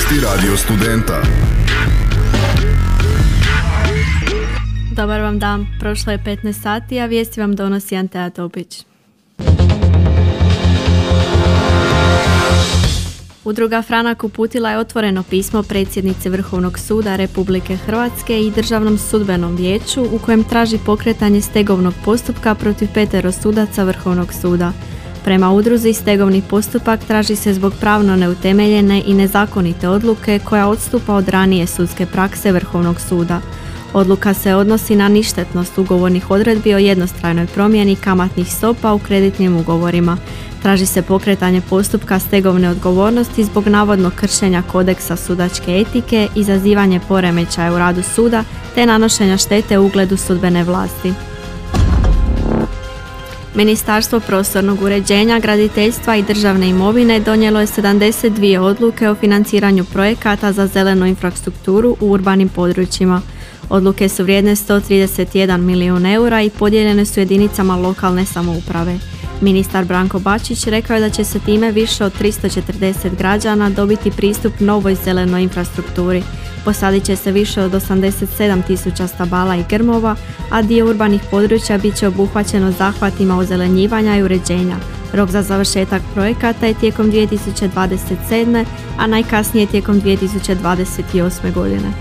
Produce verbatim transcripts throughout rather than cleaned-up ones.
Vijesti Radio studenta. Dobar vam dan, prošlo je petnaest sati, a vijesti vam donosi Antea Topić. Udruga Franak uputila je otvoreno pismo predsjednici Vrhovnog suda Republike Hrvatske i Državnom sudbenom vijeću u kojem traži pokretanje stegovnog postupka protiv petero sudaca Vrhovnog suda. Prema udruzi, stegovni postupak traži se zbog pravno neutemeljene i nezakonite odluke koja odstupa od ranije sudske prakse Vrhovnog suda. Odluka se odnosi na ništetnost ugovornih odredbi o jednostranoj promjeni kamatnih stopa u kreditnim ugovorima. Traži se pokretanje postupka stegovne odgovornosti zbog navodnog kršenja kodeksa sudačke etike, izazivanje poremećaja u radu suda te nanošenja štete ugledu sudbene vlasti. Ministarstvo prostornog uređenja, graditeljstva i državne imovine donijelo je sedamdeset dvije odluke o financiranju projekata za zelenu infrastrukturu u urbanim područjima. Odluke su vrijedne sto trideset jedan milijun eura i podijeljene su jedinicama lokalne samouprave. Ministar Branko Bačić rekao je da će se time više od tristo četrdeset građana dobiti pristup novoj zelenoj infrastrukturi. Posadit će se više od osamdeset sedam tisuća stabala i grmova, a dio urbanih područja bit će obuhvaćeno zahvatima ozelenjivanja i uređenja. Rok za završetak projekata je tijekom dvije tisuće dvadeset sedme. a najkasnije tijekom dvije tisuće dvadeset osme. godine.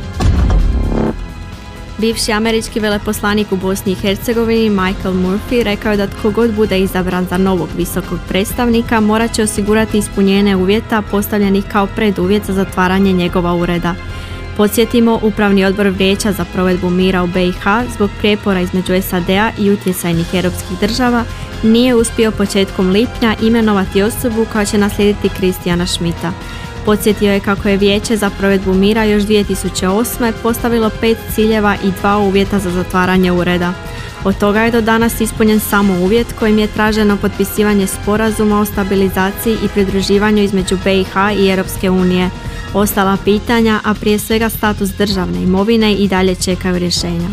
Bivši američki veleposlanik u Bosni i Hercegovini Michael Murphy rekao je da tko god bude izabran za novog visokog predstavnika morat će osigurati ispunjenje uvjeta postavljenih kao preduvjet za zatvaranje njegova ureda. Podsjetimo, Upravni odbor Vijeća za provedbu mira u B i H zbog prijepora između S A D-a i utjecajnih europskih država nije uspio početkom lipnja imenovati osobu koja će naslijediti Kristijana Schmidta. Podsjetio je kako je Vijeće za provedbu mira još dvije tisuće osme. postavilo pet ciljeva i dva uvjeta za zatvaranje ureda. Od toga je do danas ispunjen samo uvjet kojim je traženo potpisivanje sporazuma o stabilizaciji i pridruživanju između B i H i Europske unije. Ostala pitanja, a prije svega status državne imovine, i dalje čekaju rješenja.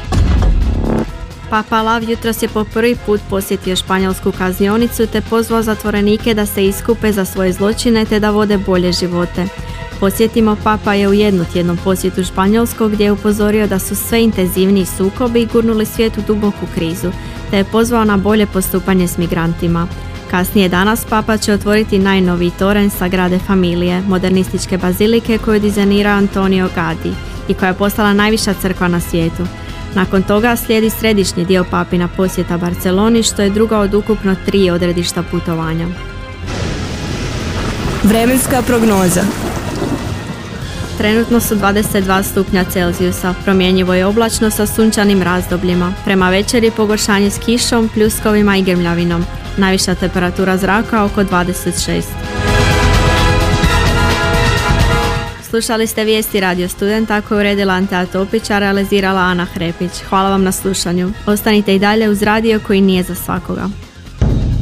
Papa Lav jutros je po prvi put posjetio španjolsku kaznionicu te pozvao zatvorenike da se iskupe za svoje zločine te da vode bolje živote. Podsjetimo, Papa je u jednotjednom posjetu Španjolskog gdje je upozorio da su sve intenzivniji sukobi gurnuli svijet u duboku krizu, te je pozvao na bolje postupanje s migrantima. Kasnije danas Papa će otvoriti najnoviji toren Sagrade Familije, modernističke bazilike koju je dizajnirao Antonio Gaudi i koja je postala najviša crkva na svijetu. Nakon toga slijedi središnji dio Papina posjeta Barceloni, što je druga od ukupno tri odredišta putovanja. Vremenska prognoza. Trenutno su dvadeset dva stupnja Celzijusa, promjenjivo je oblačno sa sunčanim razdobljima. Prema večeri pogoršanje s kišom, pljuskovima i grmljavinom. Najviša temperatura zraka oko dvadeset šest. Slušali ste vijesti Radio studenta koju uredila Antea Topić, a realizirala Ana Hrepić. Hvala vam na slušanju. Ostanite i dalje uz radio koji nije za svakoga.